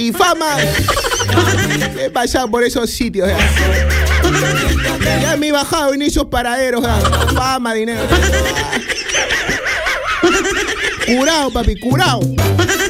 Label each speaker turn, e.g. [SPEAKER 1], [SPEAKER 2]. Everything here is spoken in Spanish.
[SPEAKER 1] y fama. He pasado por esos sitios. Ya me he bajado en esos paraderos. Fama, dinero. Curado, papi, curado.